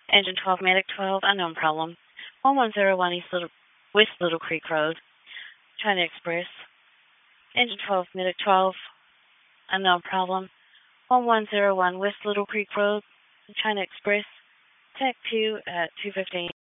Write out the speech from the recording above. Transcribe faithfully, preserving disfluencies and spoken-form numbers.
Engine twelve, Medic twelve, unknown problem. one one zero one East Little, West Little Creek Road, China Express. Engine twelve, Medic twelve, unknown problem. one one zero one West Little Creek Road, China Express. Tech two at two fifteen.